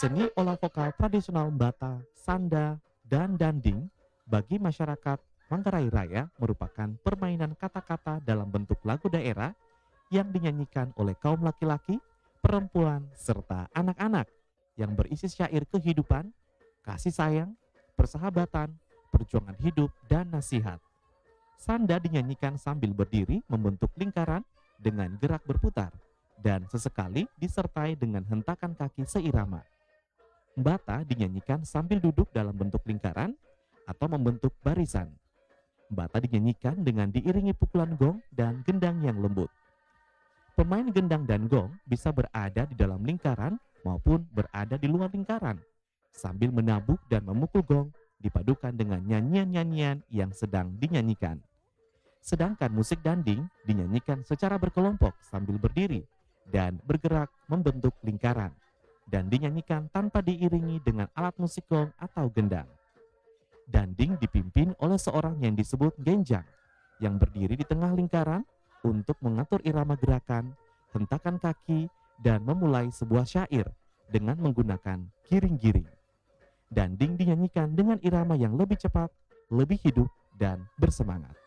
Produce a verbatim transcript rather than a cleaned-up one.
Seni olah vokal tradisional Bata, Sanda, dan Danding bagi masyarakat Manggarai Raya merupakan permainan kata-kata dalam bentuk lagu daerah yang dinyanyikan oleh kaum laki-laki, perempuan, serta anak-anak yang berisi syair kehidupan, kasih sayang, persahabatan, perjuangan hidup, dan nasihat. Sanda dinyanyikan sambil berdiri membentuk lingkaran dengan gerak berputar dan sesekali disertai dengan hentakan kaki seirama. Bata dinyanyikan sambil duduk dalam bentuk lingkaran atau membentuk barisan. Bata dinyanyikan dengan diiringi pukulan gong dan gendang yang lembut. Pemain gendang dan gong bisa berada di dalam lingkaran maupun berada di luar lingkaran sambil menabuh dan memukul gong dipadukan dengan nyanyian-nyanyian yang sedang dinyanyikan. Sedangkan musik danding dinyanyikan secara berkelompok sambil berdiri dan bergerak membentuk lingkaran dan dinyanyikan tanpa diiringi dengan alat musik gong atau gendang. Danding dipimpin oleh seorang yang disebut genjang yang berdiri di tengah lingkaran untuk mengatur irama gerakan, hentakan kaki, dan memulai sebuah syair dengan menggunakan giring-giring. Danding dinyanyikan dengan irama yang lebih cepat, lebih hidup, dan bersemangat.